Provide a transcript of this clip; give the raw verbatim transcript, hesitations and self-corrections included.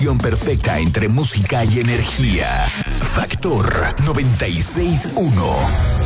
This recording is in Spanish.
Perfecta entre música y energía. Factor noventa y seis punto uno.